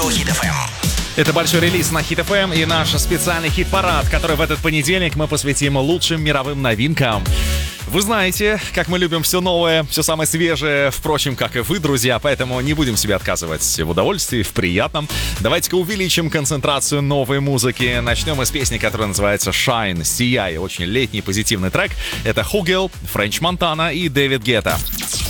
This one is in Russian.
рубрику Hit FM. Это большой релиз на Hit FM и наш специальный хит-парад, который в этот понедельник мы посвятим лучшим мировым новинкам. Вы знаете, как мы любим все новое, все самое свежее, впрочем, как и вы, друзья, поэтому не будем себе отказывать в удовольствии, в приятном. Давайте-ка увеличим концентрацию новой музыки. Начнем мы с песни, которая называется «Shine», «Сияй», очень летний позитивный трек. Это Хугел, Френч Монтана и Дэвид Гетта.